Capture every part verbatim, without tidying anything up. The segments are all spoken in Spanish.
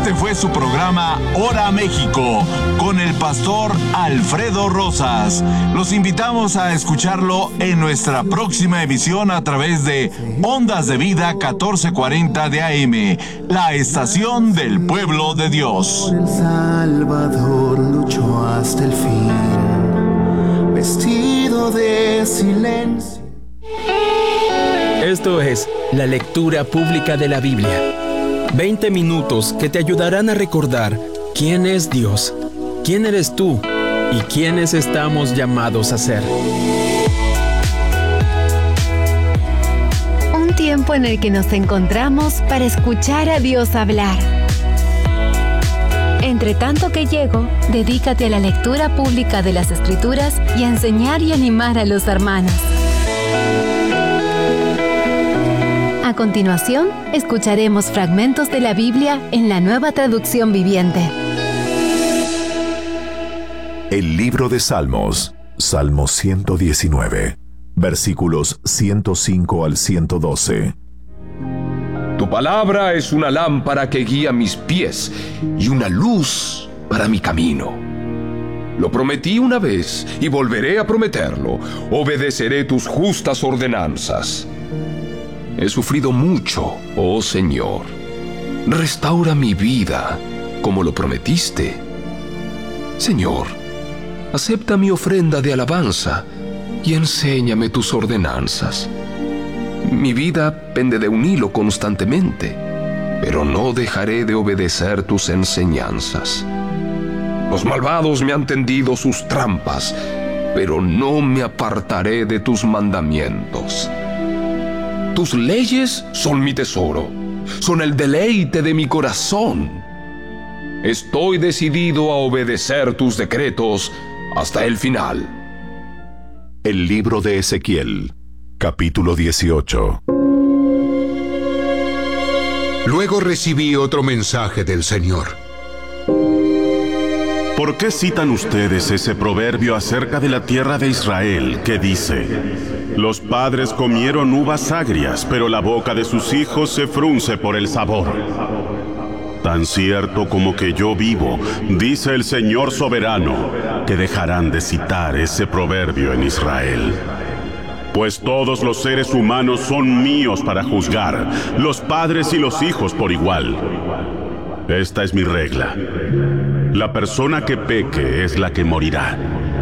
Este fue su programa Hora México con el pastor Alfredo Rosas. Los invitamos a escucharlo en nuestra próxima emisión a través de Ondas de Vida catorce cuarenta de A M, la estación del pueblo de Dios. El Salvador luchó hasta el fin, vestido de silencio. Esto es la lectura pública de la Biblia. veinte minutos que te ayudarán a recordar quién es Dios, quién eres tú y quiénes estamos llamados a ser. Un tiempo en el que nos encontramos para escuchar a Dios hablar. Entre tanto que llego, dedícate a la lectura pública de las Escrituras y a enseñar y animar a los hermanos. A continuación, escucharemos fragmentos de la Biblia en la Nueva Traducción Viviente. El libro de Salmos, Salmo ciento diecinueve, versículos ciento cinco al ciento doce. Tu palabra es una lámpara que guía mis pies y una luz para mi camino. Lo prometí una vez y volveré a prometerlo. Obedeceré tus justas ordenanzas. He sufrido mucho, oh Señor. Restaura mi vida, como lo prometiste. Señor, acepta mi ofrenda de alabanza y enséñame tus ordenanzas. Mi vida pende de un hilo constantemente, pero no dejaré de obedecer tus enseñanzas. Los malvados me han tendido sus trampas, pero no me apartaré de tus mandamientos. Tus leyes son mi tesoro, son el deleite de mi corazón. Estoy decidido a obedecer tus decretos hasta el final. El libro de Ezequiel, capítulo dieciocho. Luego recibí otro mensaje del Señor. ¿Por qué citan ustedes ese proverbio acerca de la tierra de Israel que dice: los padres comieron uvas agrias, pero la boca de sus hijos se frunce por el sabor? Tan cierto como que yo vivo, dice el Señor soberano, que dejarán de citar ese proverbio en Israel. Pues todos los seres humanos son míos para juzgar, los padres y los hijos por igual. Esta es mi regla. La persona que peque es la que morirá.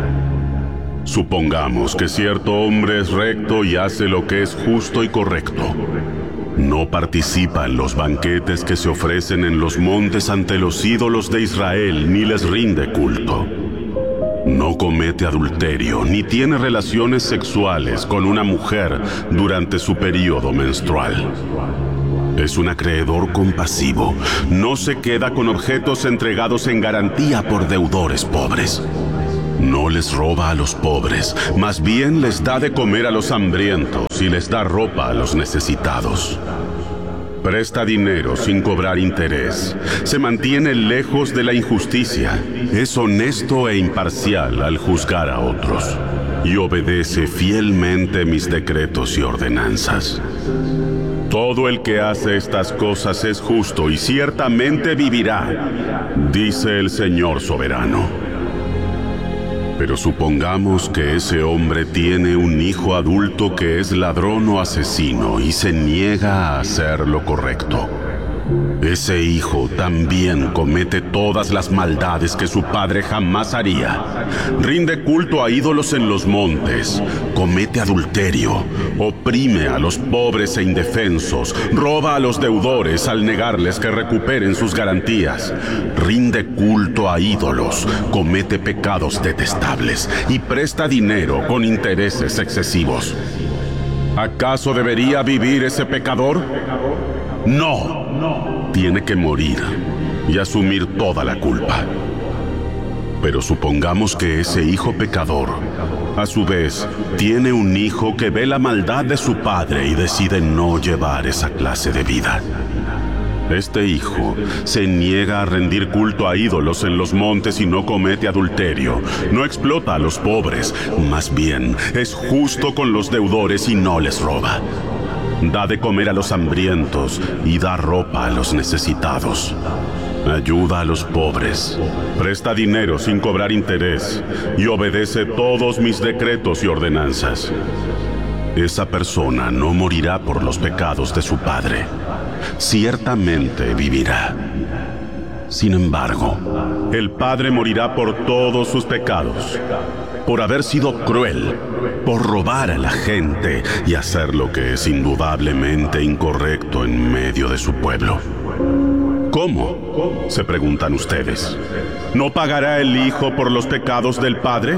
Supongamos que cierto hombre es recto y hace lo que es justo y correcto. No participa en los banquetes que se ofrecen en los montes ante los ídolos de Israel, ni les rinde culto. No comete adulterio, ni tiene relaciones sexuales con una mujer durante su período menstrual. Es un acreedor compasivo. No se queda con objetos entregados en garantía por deudores pobres. No les roba a los pobres, más bien les da de comer a los hambrientos y les da ropa a los necesitados. Presta dinero sin cobrar interés. Se mantiene lejos de la injusticia. Es honesto e imparcial al juzgar a otros. Y obedece fielmente mis decretos y ordenanzas. Todo el que hace estas cosas es justo y ciertamente vivirá, dice el Señor soberano. Pero supongamos que ese hombre tiene un hijo adulto que es ladrón o asesino y se niega a hacer lo correcto. Ese hijo también comete todas las maldades que su padre jamás haría. Rinde culto a ídolos en los montes, comete adulterio, oprime a los pobres e indefensos, roba a los deudores al negarles que recuperen sus garantías, rinde culto a ídolos, comete pecados detestables y presta dinero con intereses excesivos. ¿Acaso debería vivir ese pecador? No. Tiene que morir y asumir toda la culpa. Pero supongamos que ese hijo pecador, a su vez, tiene un hijo que ve la maldad de su padre y decide no llevar esa clase de vida. Este hijo se niega a rendir culto a ídolos en los montes y no comete adulterio, no explota a los pobres, más bien es justo con los deudores y no les roba. Da de comer a los hambrientos y da ropa a los necesitados. ayuda a los pobres, presta dinero sin cobrar interés y obedece todos mis decretos y ordenanzas. Esa persona no morirá por los pecados de su padre. Ciertamente vivirá. Sin embargo, el padre morirá por todos sus pecados, por haber sido cruel, por robar a la gente y hacer lo que es indudablemente incorrecto en medio de su pueblo. ¿Cómo?, se preguntan ustedes. ¿No pagará el hijo por los pecados del padre?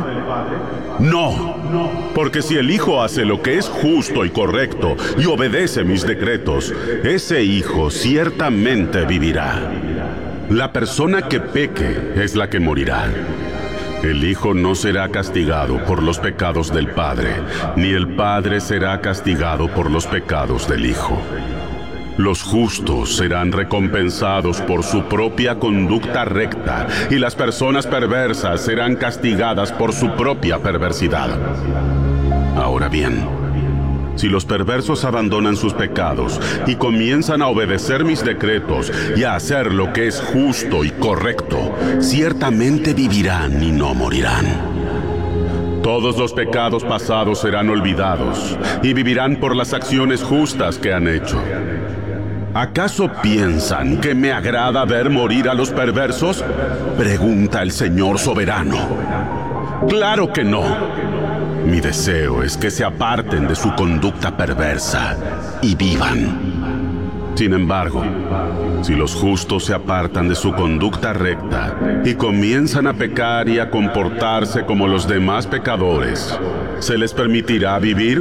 No, porque si el hijo hace lo que es justo y correcto y obedece mis decretos, ese hijo ciertamente vivirá. La persona que peque es la que morirá. El hijo no será castigado por los pecados del padre, ni el padre será castigado por los pecados del hijo. Los justos serán recompensados por su propia conducta recta, y las personas perversas serán castigadas por su propia perversidad. Ahora bien, si los perversos abandonan sus pecados y comienzan a obedecer mis decretos y a hacer lo que es justo y correcto, ciertamente vivirán y no morirán. Todos los pecados pasados serán olvidados y vivirán por las acciones justas que han hecho. ¿Acaso piensan que me agrada ver morir a los perversos?, pregunta el Señor soberano. ¡Claro que no! Mi deseo es que se aparten de su conducta perversa y vivan. Sin embargo, si los justos se apartan de su conducta recta y comienzan a pecar y a comportarse como los demás pecadores, ¿se les permitirá vivir?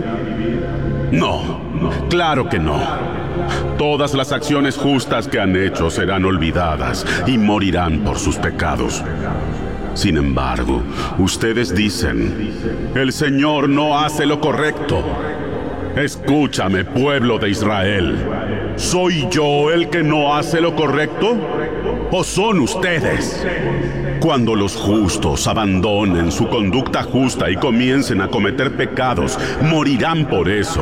No, claro que no. Todas las acciones justas que han hecho serán olvidadas y morirán por sus pecados. Sin embargo, ustedes dicen, el Señor no hace lo correcto. Escúchame, pueblo de Israel. ¿Soy yo el que no hace lo correcto? ¿O son ustedes? Cuando los justos abandonen su conducta justa y comiencen a cometer pecados, morirán por eso.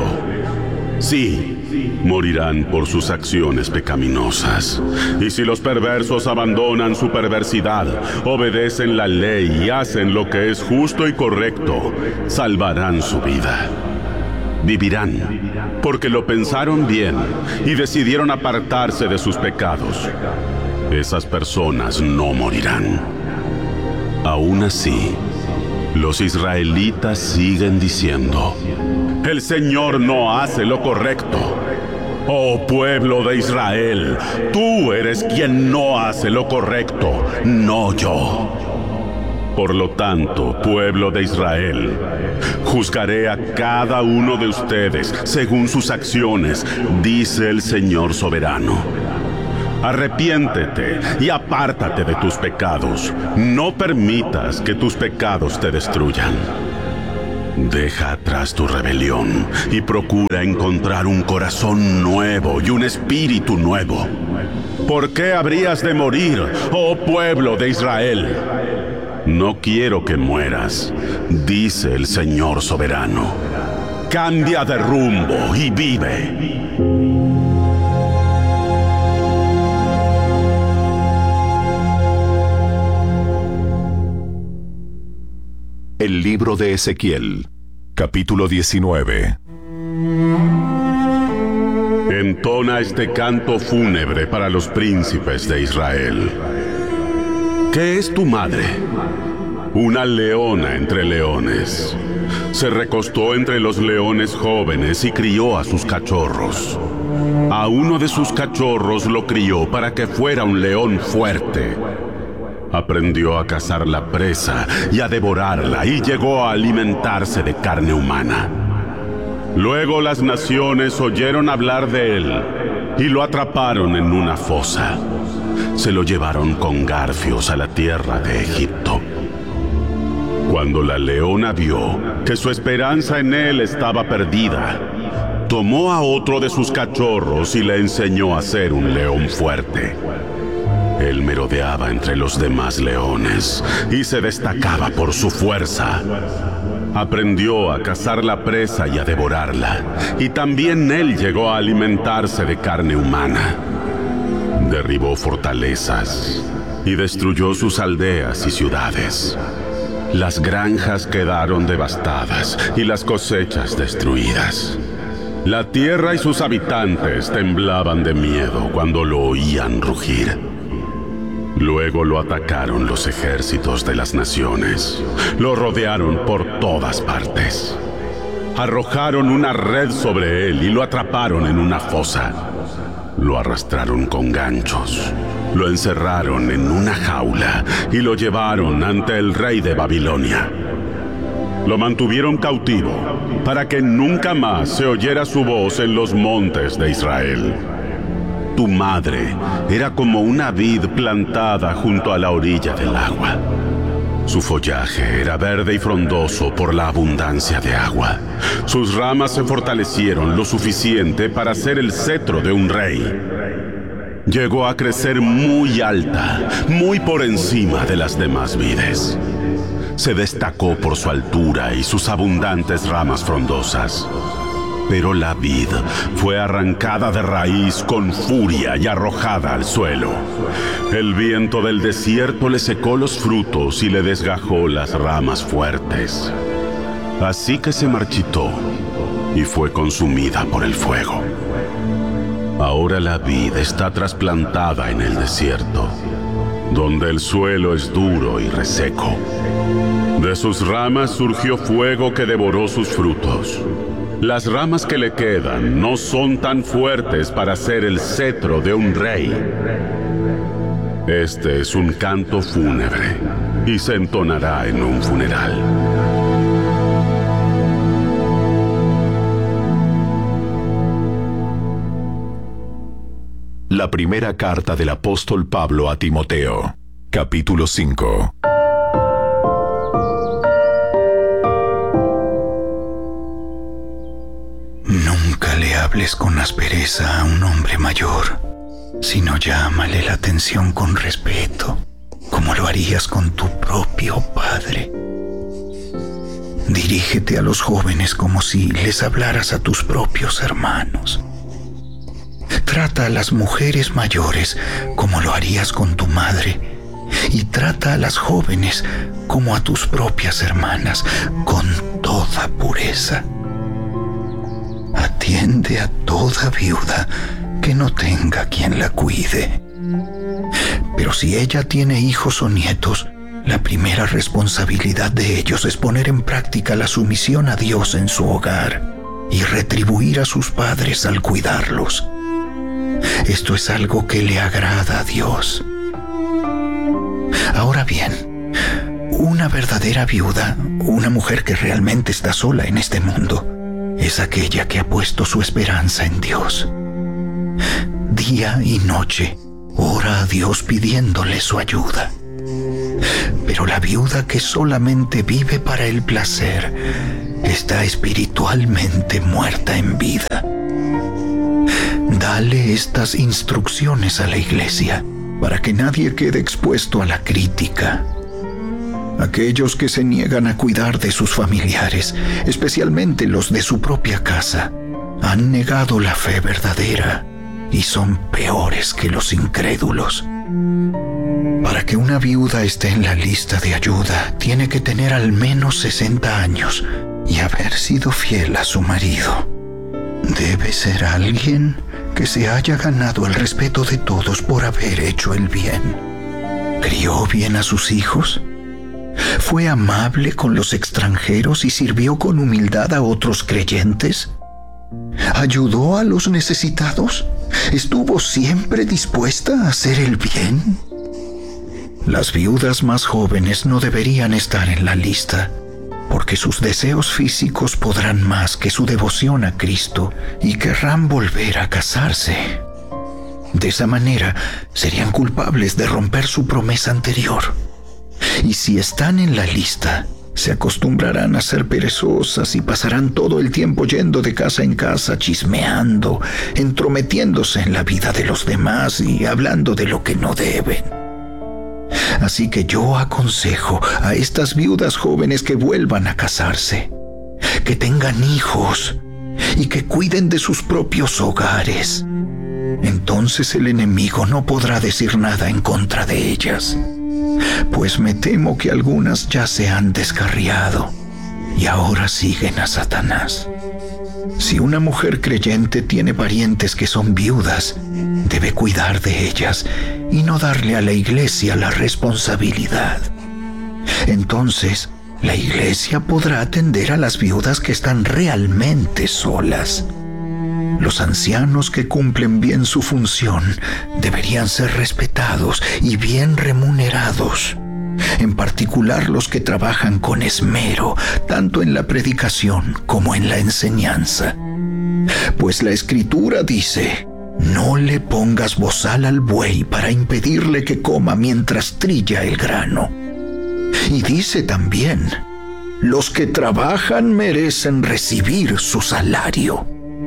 Sí, morirán por sus acciones pecaminosas. Y si los perversos abandonan su perversidad, obedecen la ley y hacen lo que es justo y correcto, salvarán su vida. Vivirán, porque lo pensaron bien y decidieron apartarse de sus pecados. Esas personas no morirán. Aún así, los israelitas siguen diciendo, el Señor no hace lo correcto. Oh pueblo de Israel, tú eres quien no hace lo correcto, no yo. Por lo tanto, pueblo de Israel, juzgaré a cada uno de ustedes según sus acciones, dice el Señor soberano. Arrepiéntete y apártate de tus pecados. No permitas que tus pecados te destruyan. Deja atrás tu rebelión y procura encontrar un corazón nuevo y un espíritu nuevo. ¿Por qué habrías de morir, oh pueblo de Israel? No quiero que mueras, dice el Señor soberano. Cambia de rumbo y vive. El libro de Ezequiel, capítulo diecinueve. Entona este canto fúnebre para los príncipes de Israel. ¿Qué es tu madre? Una leona entre leones. Se recostó entre los leones jóvenes y crió a sus cachorros. A uno de sus cachorros lo crió para que fuera un león fuerte. Aprendió a cazar la presa y a devorarla y llegó a alimentarse de carne humana. Luego las naciones oyeron hablar de él y lo atraparon en una fosa. Se lo llevaron con garfios a la tierra de Egipto. Cuando la leona vio que su esperanza en él estaba perdida, tomó a otro de sus cachorros y le enseñó a ser un león fuerte. Él merodeaba entre los demás leones y se destacaba por su fuerza. Aprendió a cazar la presa y a devorarla, y también él llegó a alimentarse de carne humana. Derribó derribó fortalezas y destruyó sus aldeas y ciudades. Las granjas quedaron devastadas y las cosechas destruidas. La tierra y sus habitantes temblaban de miedo cuando lo oían rugir. Luego lo atacaron los ejércitos de las naciones. Lo rodearon por todas partes. Arrojaron una red sobre él y lo atraparon en una fosa. Lo arrastraron con ganchos. Lo encerraron en una jaula y lo llevaron ante el rey de Babilonia. Lo mantuvieron cautivo para que nunca más se oyera su voz en los montes de Israel. Tu madre era como una vid plantada junto a la orilla del agua. Su follaje era verde y frondoso por la abundancia de agua. Sus ramas se fortalecieron lo suficiente para ser el cetro de un rey. Llegó a crecer muy alta, muy por encima de las demás vides. Se destacó por su altura y sus abundantes ramas frondosas. Pero la vid fue arrancada de raíz con furia y arrojada al suelo. El viento del desierto le secó los frutos y le desgajó las ramas fuertes. Así que se marchitó y fue consumida por el fuego. Ahora la vid está trasplantada en el desierto, donde el suelo es duro y reseco. De sus ramas surgió fuego que devoró sus frutos. Las ramas que le quedan no son tan fuertes para ser el cetro de un rey. Este es un canto fúnebre y se entonará en un funeral. La primera carta del apóstol Pablo a Timoteo, capítulo cinco. Nunca le hables con aspereza a un hombre mayor, sino llámale la atención con respeto, como lo harías con tu propio padre. Dirígete a los jóvenes como si les hablaras a tus propios hermanos. Trata a las mujeres mayores como lo harías con tu madre, y trata a las jóvenes como a tus propias hermanas, con toda pureza. Atiende a toda viuda que no tenga quien la cuide. Pero si ella tiene hijos o nietos, la primera responsabilidad de ellos es poner en práctica la sumisión a Dios en su hogar y retribuir a sus padres al cuidarlos. Esto es algo que le agrada a Dios. Ahora bien, una verdadera viuda, una mujer que realmente está sola en este mundo, es aquella que ha puesto su esperanza en Dios. Día y noche ora a Dios pidiéndole su ayuda. Pero la viuda que solamente vive para el placer está espiritualmente muerta en vida. Dale estas instrucciones a la iglesia para que nadie quede expuesto a la crítica. Aquellos que se niegan a cuidar de sus familiares, especialmente los de su propia casa, han negado la fe verdadera y son peores que los incrédulos. Para que una viuda esté en la lista de ayuda, tiene que tener al menos sesenta años y haber sido fiel a su marido. Debe ser alguien que se haya ganado el respeto de todos por haber hecho el bien. ¿Crió bien a sus hijos? ¿Fue amable con los extranjeros y sirvió con humildad a otros creyentes? ¿Ayudó a los necesitados? ¿Estuvo siempre dispuesta a hacer el bien? Las viudas más jóvenes no deberían estar en la lista, porque sus deseos físicos podrán más que su devoción a Cristo y querrán volver a casarse. De esa manera, serían culpables de romper su promesa anterior. Y si están en la lista, se acostumbrarán a ser perezosas y pasarán todo el tiempo yendo de casa en casa, chismeando, entrometiéndose en la vida de los demás y hablando de lo que no deben. Así que yo aconsejo a estas viudas jóvenes que vuelvan a casarse, que tengan hijos y que cuiden de sus propios hogares. En entonces el enemigo no podrá decir nada en contra de ellas, pues me temo que algunas ya se han descarriado y ahora siguen a Satanás. Si una mujer creyente tiene parientes que son viudas, debe cuidar de ellas y no darle a la iglesia la responsabilidad. Entonces, la iglesia podrá atender a las viudas que están realmente solas. Los ancianos que cumplen bien su función deberían ser respetados y bien remunerados, en particular los que trabajan con esmero, tanto en la predicación como en la enseñanza. Pues la Escritura dice: no le pongas bozal al buey para impedirle que coma mientras trilla el grano. Y dice también: los que trabajan merecen recibir su salario.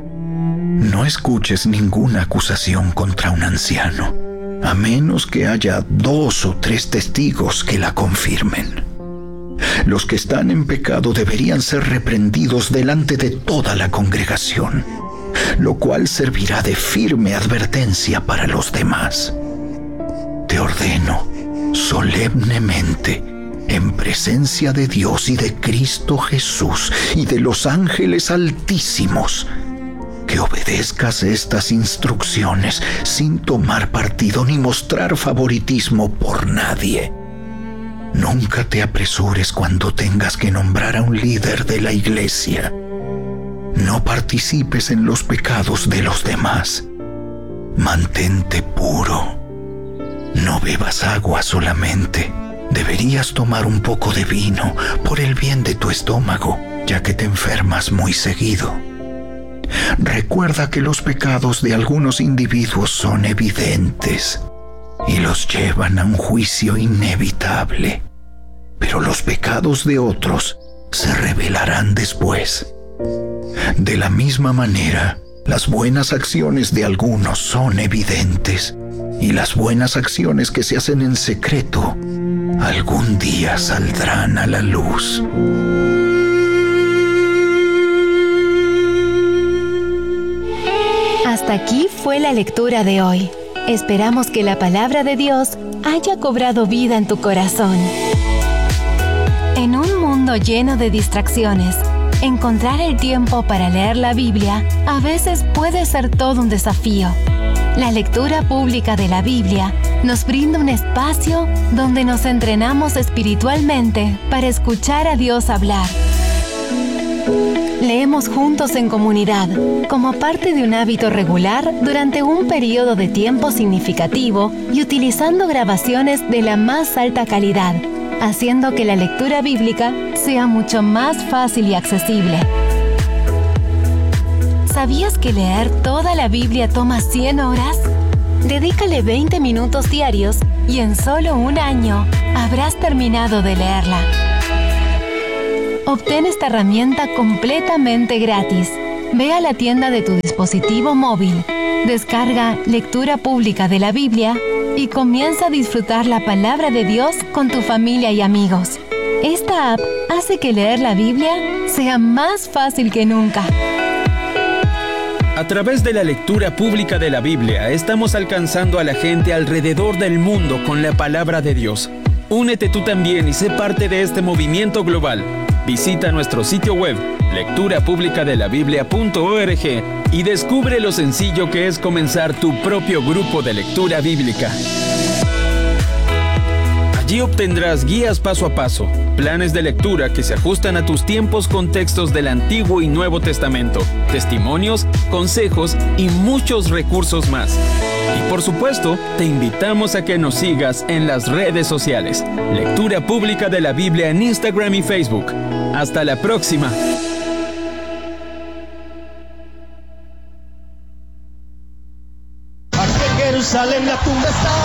No escuches ninguna acusación contra un anciano, a menos que haya dos o tres testigos que la confirmen. Los que están en pecado deberían ser reprendidos delante de toda la congregación, lo cual servirá de firme advertencia para los demás. Te ordeno solemnemente, en presencia de Dios y de Cristo Jesús y de los ángeles altísimos, que obedezcas estas instrucciones sin tomar partido ni mostrar favoritismo por nadie. Nunca te apresures cuando tengas que nombrar a un líder de la iglesia. No participes en los pecados de los demás. Mantente puro. No bebas agua solamente. Deberías tomar un poco de vino por el bien de tu estómago, ya que te enfermas muy seguido. Recuerda que los pecados de algunos individuos son evidentes y los llevan a un juicio inevitable, pero los pecados de otros se revelarán después. De la misma manera, las buenas acciones de algunos son evidentes, y las buenas acciones que se hacen en secreto algún día saldrán a la luz. Hasta aquí fue la lectura de hoy. Esperamos que la palabra de Dios haya cobrado vida en tu corazón. En un mundo lleno de distracciones, encontrar el tiempo para leer la Biblia a veces puede ser todo un desafío. La lectura pública de la Biblia nos brinda un espacio donde nos entrenamos espiritualmente para escuchar a Dios hablar. Leemos juntos en comunidad, como parte de un hábito regular durante un periodo de tiempo significativo y utilizando grabaciones de la más alta calidad, haciendo que la lectura bíblica sea mucho más fácil y accesible. ¿Sabías que leer toda la Biblia toma cien horas? Dedícale veinte minutos diarios y en solo un año habrás terminado de leerla. Obtén esta herramienta completamente gratis. Ve a la tienda de tu dispositivo móvil, descarga Lectura Pública de la Biblia y comienza a disfrutar la palabra de Dios con tu familia y amigos. Esta app hace que leer la Biblia sea más fácil que nunca. A través de la lectura pública de la Biblia, estamos alcanzando a la gente alrededor del mundo con la palabra de Dios. Únete tú también y sé parte de este movimiento global. Visita nuestro sitio web, lectura pública de la biblia punto org, y descubre lo sencillo que es comenzar tu propio grupo de lectura bíblica. Allí obtendrás guías paso a paso, planes de lectura que se ajustan a tus tiempos con textos del Antiguo y Nuevo Testamento, testimonios, consejos y muchos recursos más. Y por supuesto, te invitamos a que nos sigas en las redes sociales. Lectura Pública de la Biblia en Instagram y Facebook. Hasta la próxima. Jerusalén, la tumba está